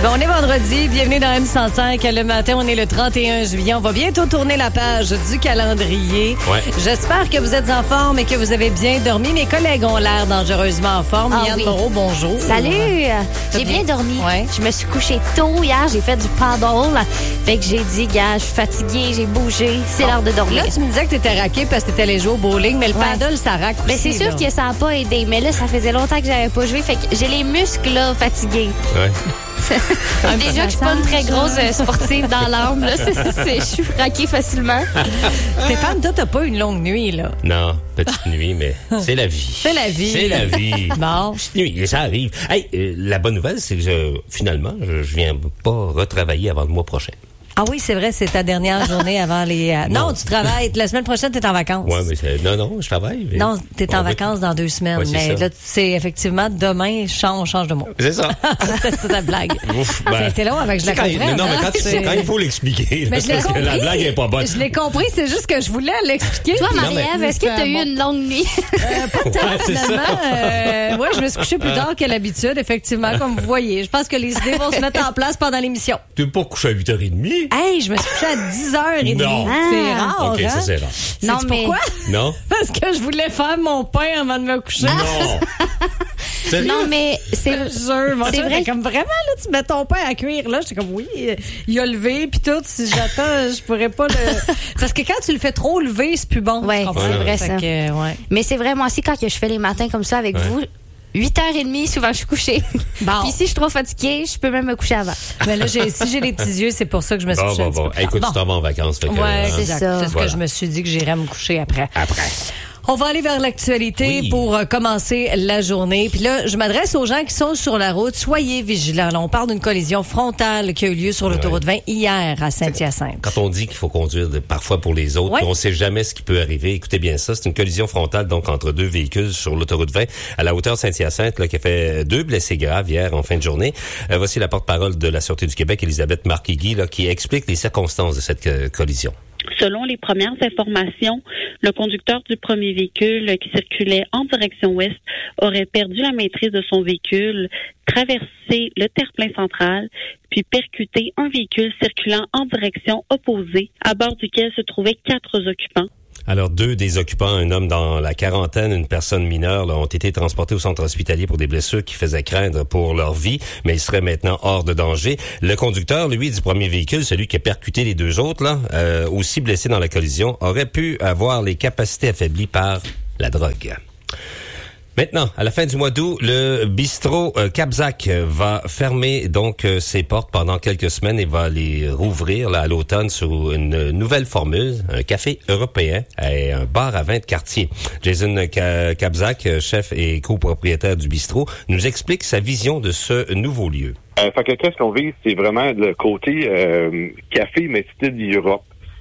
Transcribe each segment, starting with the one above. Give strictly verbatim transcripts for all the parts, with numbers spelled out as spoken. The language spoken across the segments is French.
Bon, on est vendredi, bienvenue dans M cent cinq. Le matin, on est le trente et un juillet. On va bientôt tourner la page du calendrier. Ouais. J'espère que vous êtes en forme et que vous avez bien dormi. Mes collègues ont l'air dangereusement en forme. Ah, Yann oui. Moreau, bonjour. Salut! J'ai bien? bien dormi. Ouais. Je me suis couchée tôt hier, j'ai fait du paddle. Fait que j'ai dit, gars, je suis fatiguée, j'ai bougé, c'est l'heure de dormir. Là, tu me disais que tu étais raqué parce que tu étais allé jouer au bowling, mais le Ouais. paddle, ça raque aussi. Mais c'est sûr là. que ça n'a pas aidé. Mais là, ça faisait longtemps que j'avais pas joué. Fait que j'ai les muscles là, fatigués. Ouais. Déjà que je suis pas une très grosse euh, sportive dans l'âme. Là, C'est- c'est- je suis raquée facilement. Stéphane, toi, t'as pas une longue nuit, là. Non, petite nuit, mais c'est la vie. C'est la vie. C'est la vie. Bon. Petite nuit, ça arrive. Hey, euh, la bonne nouvelle, c'est que je, finalement, je, je viens pas retravailler avant le mois prochain. Ah oui, c'est vrai, c'est ta dernière journée avant les... euh, Non, Non. tu travailles. La semaine prochaine, t'es en vacances. Ouais, mais c'est, non, non, je travaille. mais- Non, t'es en On va- vacances dans deux semaines. Ouais, c'est mais ça. là, c'est effectivement demain, change, change de mot. C'est ça. C'était ça, ta blague. Ouf, Ça a ben, été long avant que je la c'est quand il- comprenne. Non, mais hein? quand, C'est- quand il faut l'expliquer, là, Mais je l'ai parce que compris. la blague est pas bonne. Je l'ai compris, c'est juste que je voulais l'expliquer. Toi, Non, Marie-Ève, mais- est-ce que tu as eu Bon. une longue nuit? Euh, pas tant, Ouais, c'est ça. finalement. Euh, ouais, je me suis couché plus tard que l'habitude, effectivement, comme vous voyez. Je pense que les idées vont se mettre en place pendant l'émission. Tu n'es pas couché à huit heures trente? Hey, je me suis couché à dix heures trente. Non. C'est Ah. rare, OK, hein? ça, c'est rare. Non, Sais-tu mais- pourquoi? Non? Parce que je voulais faire mon pain avant de me coucher. Non! Sérieux? Non, mais c'est. Je te jure, mon C'est chum vrai était comme vraiment, là, tu mets ton pain à cuire, là. J'étais comme, oui, il a levé, puis tout. Si j'attends, je pourrais pas le. Parce que quand tu le fais trop lever, c'est plus bon. Ouais, tu comprends? c'est vrai, Fait ça. que, ouais. Mais c'est vrai, moi aussi, quand que je fais les matins comme ça avec Ouais. vous, huit heures trente, souvent, je suis couchée. Bon. Puis si je suis trop fatiguée, je peux même me coucher avant. Mais là, j'ai, si j'ai les petits yeux, c'est pour ça que je me suis Bon, couchée un bon, petit bon. peu plus tard. Écoute, Bon. tu t'en vas en vacances. Fait que, Ouais, hein, c'est exact. ça. C'est ce Voilà. que je me suis dit que j'irais me coucher après. Après. On va aller vers l'actualité Oui. pour euh, commencer la journée. Puis là, je m'adresse aux gens qui sont sur la route. Soyez vigilants. Là, on parle d'une collision frontale qui a eu lieu sur l'autoroute vingt hier à Saint-Hyacinthe. Quand on dit qu'il faut conduire de- parfois pour les autres, Ouais. puis on sait jamais ce qui peut arriver. Écoutez bien ça, c'est une collision frontale donc entre deux véhicules sur l'autoroute vingt à la hauteur de Saint-Hyacinthe là, qui a fait deux blessés graves hier en fin de journée. Euh, voici la porte-parole de la Sûreté du Québec, Elisabeth Marquigui, là, qui explique les circonstances de cette euh, collision. Selon les premières informations, le conducteur du premier véhicule qui circulait en direction ouest aurait perdu la maîtrise de son véhicule, traversé le terre-plein central, puis percuté un véhicule circulant en direction opposée, à bord duquel se trouvaient quatre occupants. Alors, deux des occupants, un homme dans la quarantaine, une personne mineure, là, ont été transportés au centre hospitalier pour des blessures qui faisaient craindre pour leur vie, mais ils seraient maintenant hors de danger. Le conducteur, lui, du premier véhicule, celui qui a percuté les deux autres, là, euh, aussi blessé dans la collision, aurait pu avoir les capacités affaiblies par la drogue. Maintenant, à la fin du mois d'août, le bistrot euh, Capzac euh, va fermer donc euh, ses portes pendant quelques semaines et va les rouvrir là, à l'automne sous une nouvelle formule, un café européen et un bar à vin de quartier. Jason Ca- Capzac, euh, chef et copropriétaire du bistrot, nous explique sa vision de ce nouveau lieu. Euh, fait que qu'est-ce qu'on vise, c'est vraiment le côté euh, café, mais style Europe.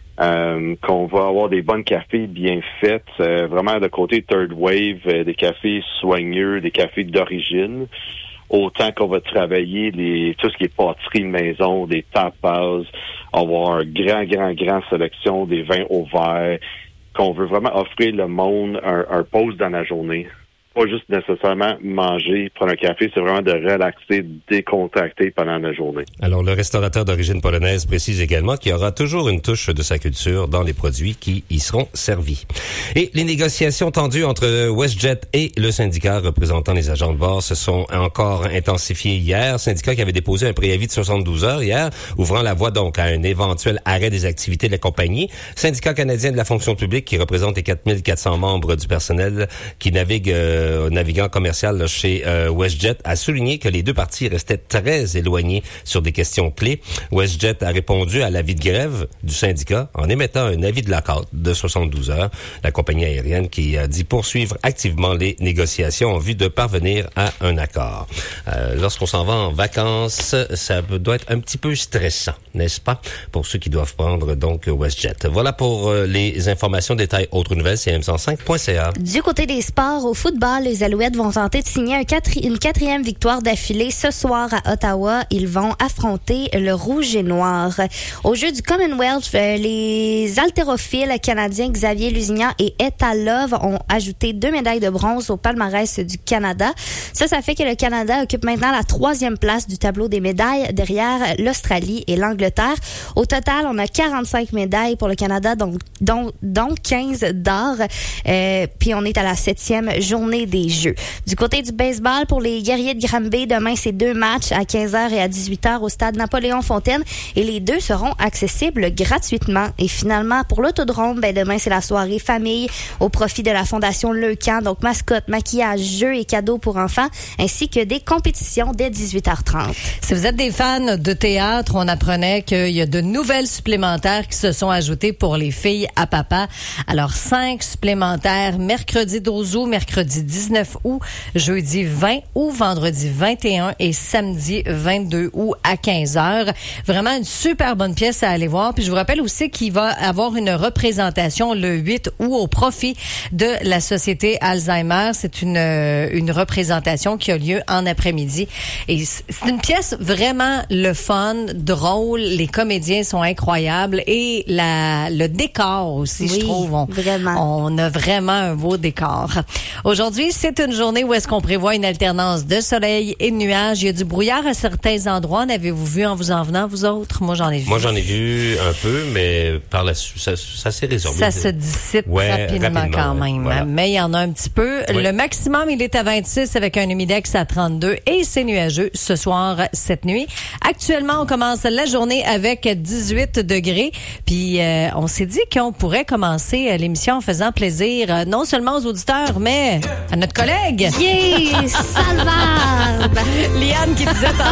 Euh, qu'on va avoir des bonnes cafés bien faites, euh, vraiment le côté third wave, euh, des cafés soigneux, des cafés d'origine. Autant qu'on va travailler les tout ce qui est pâtisserie maison, des tapas, avoir un grand, grand, grand sélection des vins au verre, qu'on veut vraiment offrir le monde un, un pause dans la journée. Pas juste nécessairement manger, prendre un café, c'est vraiment de relaxer, décontracter pendant la journée. Alors, le restaurateur d'origine polonaise précise également qu'il y aura toujours une touche de sa culture dans les produits qui y seront servis. Et les négociations tendues entre WestJet et le syndicat représentant les agents de bord se sont encore intensifiées hier. Syndicat qui avait déposé un préavis de soixante-douze heures hier, ouvrant la voie donc à un éventuel arrêt des activités de la compagnie. Syndicat canadien de la fonction publique qui représente les quatre mille quatre cents membres du personnel qui navigue euh, navigant commercial là, chez euh, WestJet a souligné que les deux parties restaient très éloignées sur des questions clés. WestJet a répondu à l'avis de grève du syndicat en émettant un avis de lockout de soixante-douze heures. La compagnie aérienne qui a dit poursuivre activement les négociations en vue de parvenir à un accord. Euh, lorsqu'on s'en va en vacances, ça doit être un petit peu stressant, n'est-ce pas, pour ceux qui doivent prendre donc WestJet. Voilà pour euh, les informations, détails, autres nouvelles, c'est m cent cinq point c a. Du côté des sports, au football, baseball, les Alouettes vont tenter de signer un quatri- une quatrième victoire d'affilée ce soir à Ottawa. Ils vont affronter le Rouge et Noir. Au jeu du Commonwealth, euh, les haltérophiles canadiens Xavier Lusignan et Etta Love ont ajouté deux médailles de bronze au palmarès du Canada. Ça, ça fait que le Canada occupe maintenant la troisième place du tableau des médailles derrière l'Australie et l'Angleterre. Au total, on a quarante-cinq médailles pour le Canada, donc dont, dont quinze d'or. Euh, puis on est à la septième journée des Jeux. Du côté du baseball, pour les Guerriers de Granby, demain, c'est deux matchs à quinze heures et à dix-huit heures au stade Napoléon-Fontaine. Et les deux seront accessibles gratuitement. Et finalement, pour l'autodrome, ben demain, c'est la soirée famille au profit de la Fondation Leucan. Donc, mascotte, maquillage, jeux et cadeaux pour enfants, ainsi que des compétitions dès dix-huit heures trente. Si vous êtes des fans de théâtre, on apprenait qu'il y a de nouvelles supplémentaires qui se sont ajoutées pour les filles à papa. Alors, cinq supplémentaires mercredi douze août, mercredi dix-neuf août, jeudi vingt août, vendredi vingt et un et samedi vingt-deux août à quinze heures. Vraiment une super bonne pièce à aller voir. Puis je vous rappelle aussi qu'il va avoir une représentation le huit août au profit de la Société Alzheimer. C'est une, une représentation qui a lieu en après-midi. Et c'est une pièce vraiment le fun, drôle. Les comédiens sont incroyables et la, le décor aussi, oui, je trouve. On, vraiment. on a vraiment un beau décor. Aujourd'hui, c'est une journée où est-ce qu'on prévoit une alternance de soleil et de nuages. Il y a du brouillard à certains endroits. En avez-vous vu en vous en venant, vous autres? Moi, j'en ai vu. Moi, j'en ai vu un peu, mais par la suite, ça, ça s'est résorbé. Ça se dissipe ouais, rapidement, rapidement quand ouais, même. voilà. Mais il y en a un petit peu. Oui. Le maximum, il est à vingt-six avec un humidex à trente-deux et c'est nuageux ce soir, cette nuit. Actuellement, on commence la journée avec dix-huit degrés. Puis, euh, on s'est dit qu'on pourrait commencer l'émission en faisant plaisir euh, non seulement aux auditeurs, mais à notre collègue. Yeah! Salvarbe! Liane qui disait